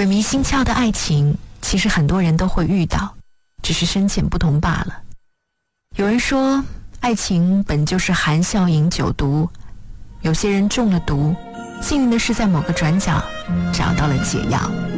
鬼迷心窍的爱情，其实很多人都会遇到，只是深浅不同罢了。有人说，爱情本就是含笑饮酒毒，有些人中了毒，幸运的是在某个转角找到了解药。